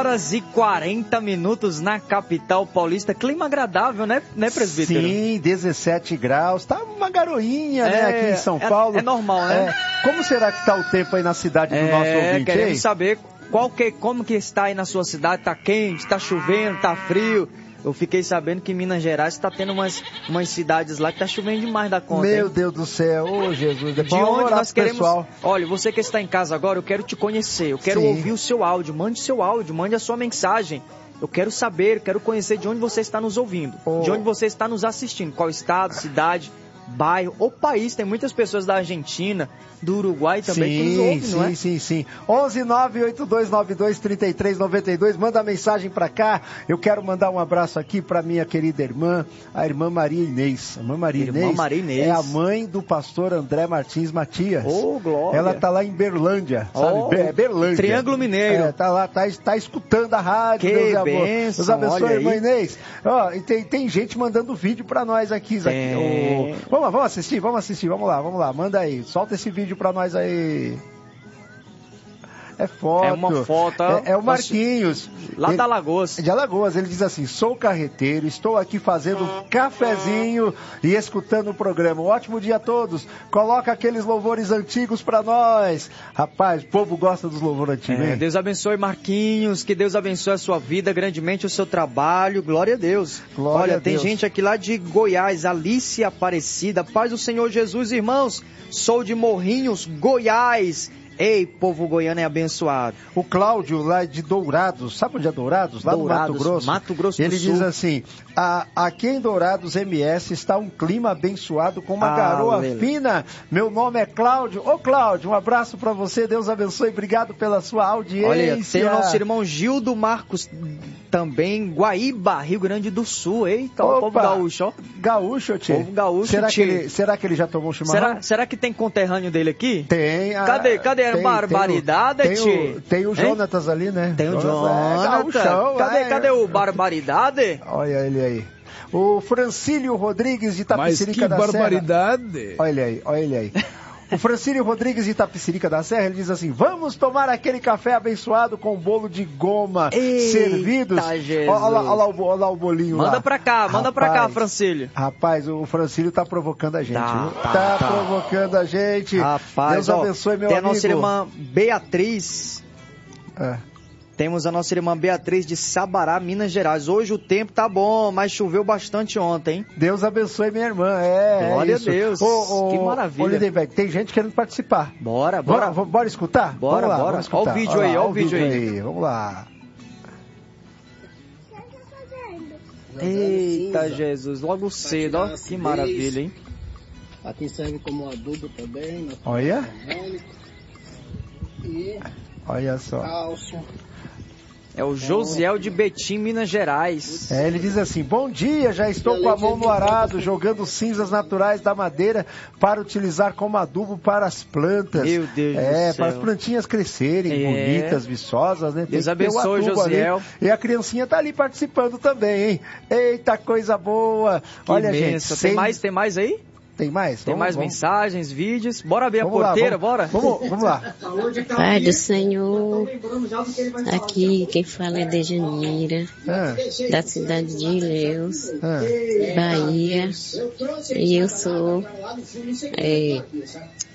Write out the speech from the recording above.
horas e 40 minutos na capital paulista. Clima agradável, né, presbítero? Sim, 17 graus. Tá uma garoinha, né, aqui em São Paulo. É normal, né? Como será que tá o tempo aí na cidade do nosso ouvinte? Queremos saber como que está aí na sua cidade. Tá quente, tá chovendo, tá frio? Eu fiquei sabendo que em Minas Gerais está tendo umas cidades lá que tá chovendo demais da conta. Meu Deus do céu, ô Jesus. De onde nós queremos... Pessoal. Olha, você que está em casa agora, eu quero te conhecer, eu quero ouvir o seu áudio, mande a sua mensagem. Eu quero saber, quero conhecer de onde você está nos ouvindo, de onde você está nos assistindo, qual estado, cidade, bairro ou país. Tem muitas pessoas da Argentina, do Uruguai também que nos ouvem, não é? Sim. 11982923392, manda mensagem pra cá. Eu quero mandar um abraço aqui pra minha querida irmã, a irmã Maria Inês. A irmã Maria Inês é a mãe do pastor André Martins Matias. Glória! Ela tá lá em Berlândia, sabe? Berlândia. Triângulo Mineiro. Tá lá, tá escutando a rádio. Que bênção! Deus abençoe, irmã Inês. E tem gente mandando vídeo pra nós aqui, Zaqueu. Vamos assistir, vamos lá, manda aí, solta esse vídeo pra nós aí. É foto. É uma foto. É o Marquinhos. Lá da Alagoas. De Alagoas, ele diz assim: sou carreteiro, estou aqui fazendo um cafezinho e escutando o programa. Um ótimo dia a todos. Coloca aqueles louvores antigos pra nós. Rapaz, o povo gosta dos louvores antigos, hein? Deus abençoe, Marquinhos, que Deus abençoe a sua vida, grandemente o seu trabalho. Glória a Deus. Olha, tem gente aqui lá de Goiás, Alice Aparecida. Paz do Senhor Jesus, irmãos. Sou de Morrinhos, Goiás. Ei, povo goiano é abençoado. O Cláudio, lá de Dourados, sabe onde é Dourados? Lá no Mato Grosso. Mato Grosso do Sul. Ele diz assim: aqui em Dourados MS está um clima abençoado com uma garoa fina. Meu nome é Cláudio. Ô Cláudio, um abraço pra você, Deus abençoe, obrigado pela sua audiência. Olha, tem o nosso irmão Gildo Marcos, também, Guaíba, Rio Grande do Sul. Eita, o povo gaúcho, ó. Gaúcho, tio. Povo gaúcho, será que ele já tomou chimarrão? Será que tem conterrâneo dele aqui? Tem. Cadê a barbaridade, tio? Tem o Jonatas ali, né? Tem o Jonatas. Cadê o barbaridade? Olha ele aí. O Francílio Rodrigues de Itapecerica da Serra. Mas que barbaridade! Olha ele aí. O Francílio Rodrigues de Itapecerica da Serra, ele diz assim: vamos tomar aquele café abençoado com bolo de goma servidos. Olha lá o bolinho lá. Manda pra cá, Francílio. Rapaz, o Francílio tá provocando a gente. Tá provocando a gente. Rapaz, Deus abençoe, meu amigo. Tem a nossa irmã Beatriz. Temos a nossa irmã Beatriz de Sabará, Minas Gerais. Hoje o tempo tá bom, mas choveu bastante ontem, hein? Deus abençoe minha irmã, Glória a Deus, que maravilha. Lindenberg, tem gente querendo participar. Bora escutar? Bora. Olha o vídeo aí, olha o vídeo aí. Vamos lá. Eita, Jesus, logo cedo, ó, que maravilha, hein? Aqui serve como adubo também. Olha. Olha só. Cálcio. É o Josiel de Betim, Minas Gerais. Ele diz assim: bom dia, já estou com a mão no arado, jogando cinzas naturais da madeira para utilizar como adubo para as plantas. Meu Deus do céu. Para as plantinhas crescerem bonitas, viçosas, né? Deus abençoe, Josiel. Ali. E a criancinha tá ali participando também, hein? Eita, coisa boa. Olha, gente. Tem mais aí? Tem mais? Tem mais mensagens, vídeos. Bora abrir a porteira, bora? Vamos lá. Pai do Senhor, aqui quem fala é Dejanira, da cidade de Ilhéus, Bahia. E eu sou